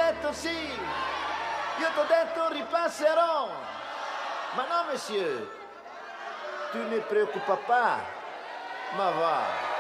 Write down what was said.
detto sì, io t'ho detto ripasserò. Ma no, monsieur, tu ne préoccupes pas, ma va.